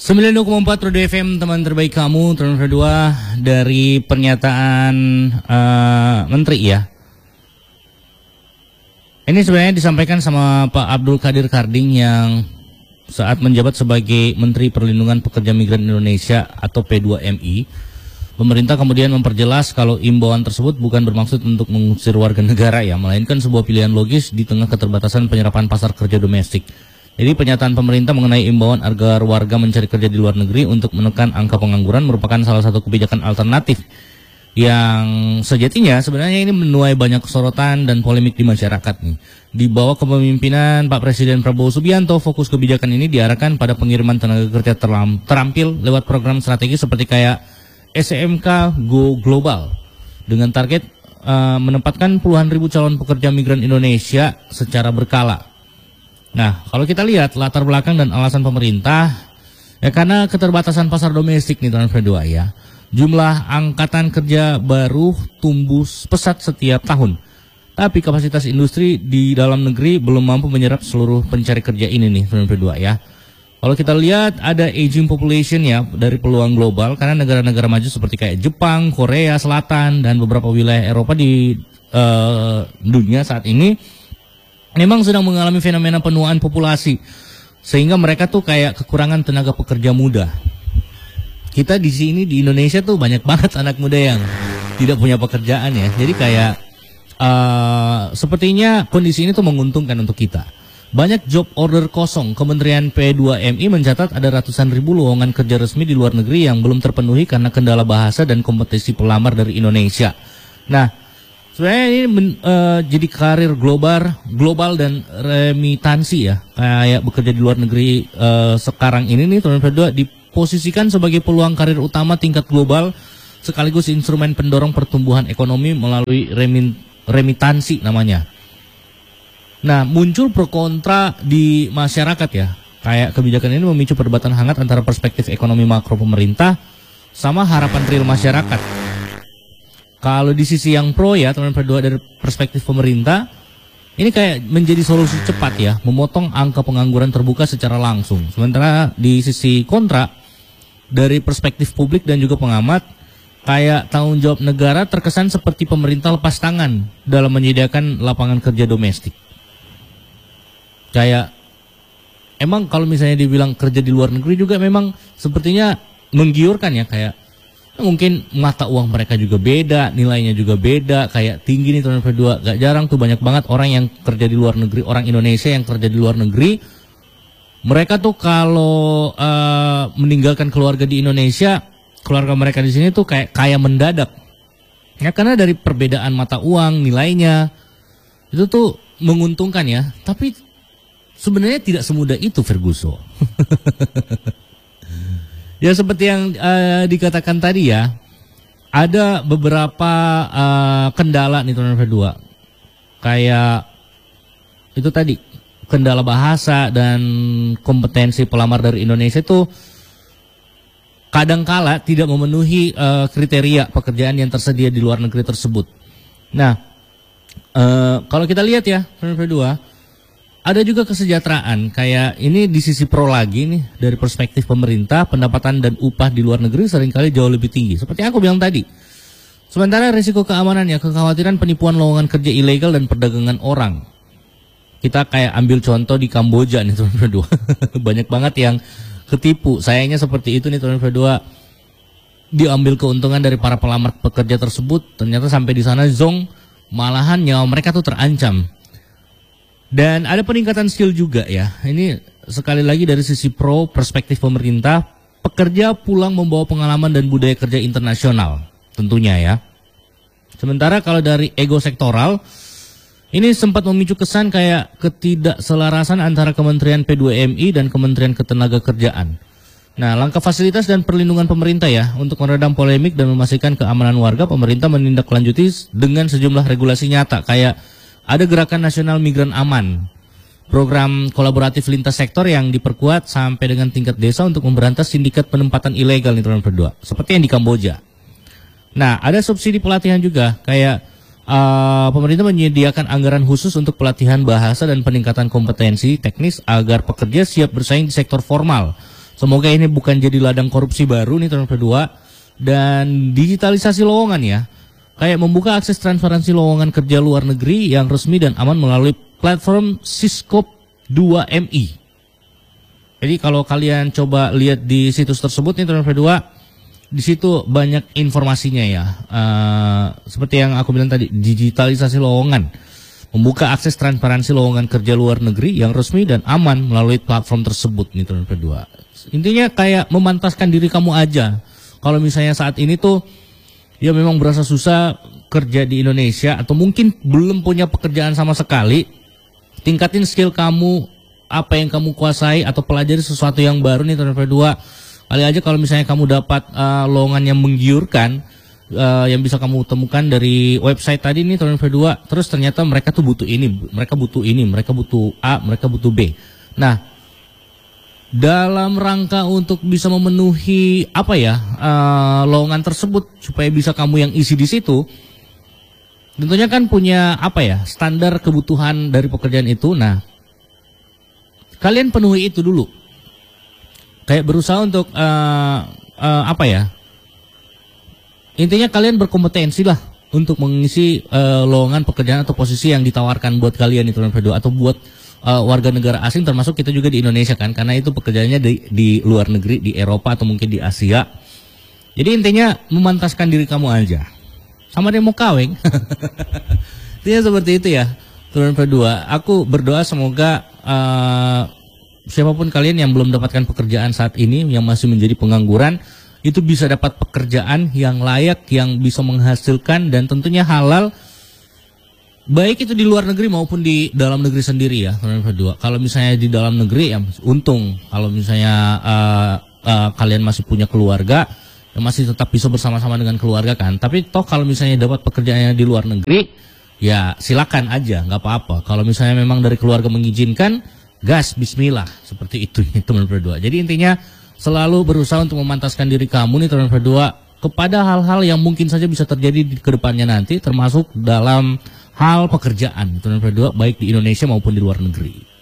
92,4 Rodo FM, teman terbaik kamu, tahun kedua dari pernyataan Menteri ya. Ini sebenarnya disampaikan sama Pak Abdul Qadir Karding yang saat menjabat sebagai Menteri Perlindungan Pekerja Migran Indonesia atau P2MI. Pemerintah kemudian memperjelas kalau imbauan tersebut bukan bermaksud untuk mengusir warga negara ya, melainkan sebuah pilihan logis di tengah keterbatasan penyerapan pasar kerja domestik. Jadi pernyataan pemerintah mengenai imbauan agar warga mencari kerja di luar negeri untuk menekan angka pengangguran merupakan salah satu kebijakan alternatif yang sejatinya sebenarnya ini menuai banyak sorotan dan polemik di masyarakat nih. Di bawah kepemimpinan Pak Presiden Prabowo Subianto, fokus kebijakan ini diarahkan pada pengiriman tenaga kerja terampil lewat program strategi seperti kayak SMK Go Global dengan target menempatkan puluhan ribu calon pekerja migran Indonesia secara berkala. Nah, kalau kita lihat latar belakang dan alasan pemerintah, ya karena keterbatasan pasar domestik nih tahun kedua ya. Jumlah angkatan kerja baru tumbuh pesat setiap tahun. Tapi kapasitas industri di dalam negeri belum mampu menyerap seluruh pencari kerja ini nih tahun kedua ya. Kalau kita lihat ada aging population ya dari peluang global karena negara-negara maju seperti kayak Jepang, Korea Selatan dan beberapa wilayah Eropa di dunia saat ini memang sedang mengalami fenomena penuaan populasi sehingga mereka tuh kayak kekurangan tenaga pekerja muda. Kita di sini di Indonesia tuh banyak banget anak muda yang tidak punya pekerjaan ya. Jadi kayak sepertinya kondisi ini tuh menguntungkan untuk kita. Banyak job order kosong. Kementerian P2MI mencatat ada ratusan ribu lowongan kerja resmi di luar negeri yang belum terpenuhi karena kendala bahasa dan kompetisi pelamar dari Indonesia. Nah, sebenarnya ini jadi karir global dan remitansi ya. Kayak bekerja di luar negeri sekarang ini nih tahun kedua diposisikan sebagai peluang karir utama tingkat global sekaligus instrumen pendorong pertumbuhan ekonomi melalui remitansi namanya. Nah, muncul pro kontra di masyarakat ya. Kayak kebijakan ini memicu perdebatan hangat antara perspektif ekonomi makro pemerintah sama harapan real masyarakat. Kalau di sisi yang pro ya, teman kedua dari perspektif pemerintah, ini kayak menjadi solusi cepat ya, memotong angka pengangguran terbuka secara langsung. Sementara di sisi kontra, dari perspektif publik dan juga pengamat, kayak tanggung jawab negara terkesan seperti pemerintah lepas tangan dalam menyediakan lapangan kerja domestik. Kayak, emang kalau misalnya dibilang kerja di luar negeri juga memang sepertinya menggiurkan ya, kayak mungkin mata uang mereka juga beda, nilainya juga beda, kayak tinggi nih tahun kedua. Gak jarang tuh banyak banget orang yang kerja di luar negeri, orang Indonesia yang kerja di luar negeri. Mereka tuh kalau meninggalkan keluarga di Indonesia, keluarga mereka di sini tuh kayak kaya mendadak. Ya karena dari perbedaan mata uang, nilainya itu tuh menguntungkan ya. Tapi sebenarnya tidak semudah itu, Ferguson. Ya seperti yang dikatakan tadi ya, ada beberapa kendala nih tahun kedua. Kayak itu tadi, kendala bahasa dan kompetensi pelamar dari Indonesia itu kadangkala tidak memenuhi kriteria pekerjaan yang tersedia di luar negeri tersebut. Nah, kalau kita lihat ya tahun kedua, ada juga kesejahteraan, kayak ini di sisi pro lagi nih, dari perspektif pemerintah, pendapatan dan upah di luar negeri seringkali jauh lebih tinggi. Seperti aku bilang tadi. Sementara risiko keamanan ya, kekhawatiran penipuan lowongan kerja ilegal dan perdagangan orang. Kita kayak ambil contoh di Kamboja nih tahun kedua. Banyak banget yang ketipu. Sayangnya seperti itu nih tahun kedua. Diambil keuntungan dari para pelamar pekerja tersebut, ternyata sampai di sana zong, malahan nyawa mereka tuh terancam. Dan ada peningkatan skill juga ya. Ini sekali lagi dari sisi pro perspektif pemerintah, pekerja pulang membawa pengalaman dan budaya kerja internasional tentunya ya. Sementara kalau dari ego sektoral, ini sempat memicu kesan kayak ketidakselarasan antara Kementerian P2MI dan Kementerian Ketenagakerjaan. Nah, langkah fasilitas dan perlindungan pemerintah ya untuk meredam polemik dan memastikan keamanan warga, pemerintah menindaklanjuti dengan sejumlah regulasi nyata kayak ada Gerakan Nasional Migran Aman, program kolaboratif lintas sektor yang diperkuat sampai dengan tingkat desa untuk memberantas sindikat penempatan ilegal di tahun kedua, seperti yang di Kamboja. Nah, ada subsidi pelatihan juga, kayak pemerintah menyediakan anggaran khusus untuk pelatihan bahasa dan peningkatan kompetensi teknis agar pekerja siap bersaing di sektor formal. Semoga ini bukan jadi ladang korupsi baru nih tahun kedua. Dan digitalisasi lowongan ya, kayak membuka akses transparansi lowongan kerja luar negeri yang resmi dan aman melalui platform Siskop 2MI. Jadi kalau kalian coba lihat di situs tersebut nih tahun kedua, di situ banyak informasinya ya. Seperti yang aku bilang tadi, digitalisasi lowongan, membuka akses transparansi lowongan kerja luar negeri yang resmi dan aman melalui platform tersebut nih tahun kedua. Intinya kayak memantaskan diri kamu aja. Kalau misalnya saat ini tuh ya memang berasa susah kerja di Indonesia atau mungkin belum punya pekerjaan sama sekali, tingkatin skill kamu, apa yang kamu kuasai atau pelajari sesuatu yang baru nih tahun kedua. Kali aja kalau misalnya kamu dapat lowongan yang menggiurkan, yang bisa kamu temukan dari website tadi nih tahun kedua, terus ternyata mereka tuh butuh ini, mereka butuh ini, mereka butuh A, mereka butuh B. Nah, dalam rangka untuk bisa memenuhi apa ya lowongan tersebut supaya bisa kamu yang isi di situ, tentunya kan punya apa ya standar kebutuhan dari pekerjaan itu. Nah, kalian penuhi itu dulu. Kayak berusaha untuk apa ya? Intinya kalian berkompetensi lah untuk mengisi lowongan pekerjaan atau posisi yang ditawarkan buat kalian itu atau buat warga negara asing, termasuk kita juga di Indonesia kan, karena itu pekerjaannya di luar negeri, di Eropa atau mungkin di Asia. Jadi intinya memantaskan diri kamu aja. Sama dia mau kawin. Intinya seperti itu ya. Turun kedua, aku berdoa semoga siapapun kalian yang belum dapatkan pekerjaan saat ini, yang masih menjadi pengangguran, itu bisa dapat pekerjaan yang layak, yang bisa menghasilkan dan tentunya halal, baik itu di luar negeri maupun di dalam negeri sendiri ya. Kalau misalnya di dalam negeri ya untung, kalau misalnya kalian masih punya keluarga, ya masih tetap bisa bersama-sama dengan keluarga kan. Tapi toh kalau misalnya dapat pekerjaan yang di luar negeri, ya silakan aja, nggak apa-apa. Kalau misalnya memang dari keluarga mengizinkan, gas, bismillah, seperti itu teman berdua. Jadi intinya selalu berusaha untuk memantaskan diri kamu nih teman berdua kepada hal-hal yang mungkin saja bisa terjadi di kedepannya nanti, termasuk dalam hal pekerjaan teman berdua, baik di Indonesia maupun di luar negeri.